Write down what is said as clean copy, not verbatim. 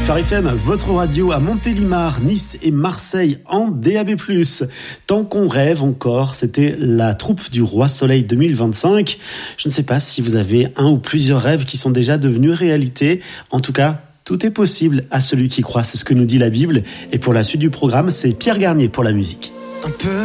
Phare FM, votre radio à Montélimar, Nice et Marseille en DAB+. Tant qu'on rêve encore, c'était la troupe du Roi Soleil 2025. Je ne sais pas si vous avez un ou plusieurs rêves qui sont déjà devenus réalité. En tout cas, tout est possible à celui qui croit, c'est ce que nous dit la Bible. Et pour la suite du programme, c'est Pierre Garnier pour la musique. Un peu